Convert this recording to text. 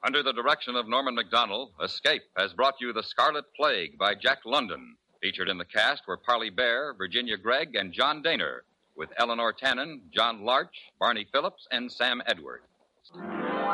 Under the direction of Norman Macdonnell, Escape has brought you The Scarlet Plague by Jack London. Featured in the cast were Parley Bear, Virginia Gregg, and John Daner, with Eleanor Tannen, John Larch, Barney Phillips, and Sam Edward.